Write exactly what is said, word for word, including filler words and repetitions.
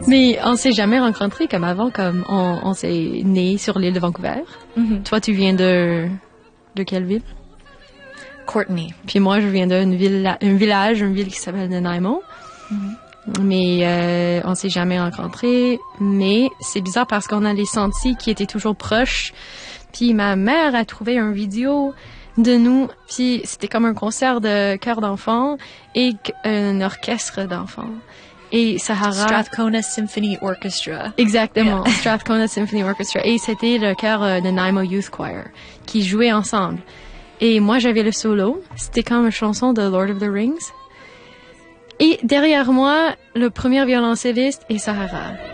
Mais on s'est jamais rencontrés comme avant, comme on, on s'est nés sur l'île de Vancouver. Mm-hmm. Toi, tu viens de de quelle ville? Courtenay. Puis moi, je viens d'un villa, un village, une ville qui s'appelle Nanaimo. Mm-hmm. Mais euh, on s'est jamais rencontrés. Mais c'est bizarre parce qu'on a les sentis qui étaient toujours proches. Puis ma mère a trouvé une vidéo de nous. Puis c'était comme un concert de chœur d'enfants et un orchestre d'enfants. Et Sahara... Strathcona Symphony Orchestra. Exactement, Yeah. Strathcona Symphony Orchestra. Et c'était le chœur euh, de Nanaimo Youth Choir qui jouait ensemble. Et moi, j'avais le solo. C'était comme une chanson de Lord of the Rings. Et derrière moi, le premier violoncelliste est Sahara.